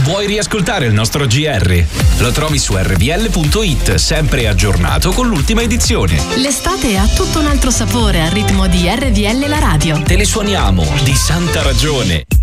Vuoi riascoltare il nostro GR? Lo trovi su rvl.it, sempre aggiornato con l'ultima edizione. L'estate ha tutto un altro sapore al ritmo di RVL la radio. Te le suoniamo di santa ragione.